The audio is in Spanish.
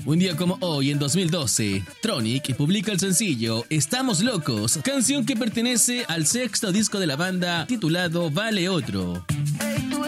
Un día como hoy, en 2012, Tronic publica el sencillo Estamos Locos, canción que pertenece al sexto disco de la banda titulado Vale Otro.